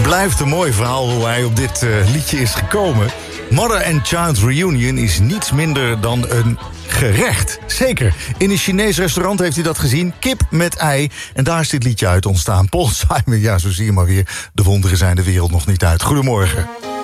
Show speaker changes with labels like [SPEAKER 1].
[SPEAKER 1] blijft een mooi verhaal hoe hij op dit liedje is gekomen. Mother and Child Reunion is niets minder dan een gerecht. Zeker. In een Chinees restaurant heeft hij dat gezien. Kip met ei. En daar is dit liedje uit ontstaan. Paul Simon, ja, zo zie je maar weer. De wonderen zijn de wereld nog niet uit. Goedemorgen.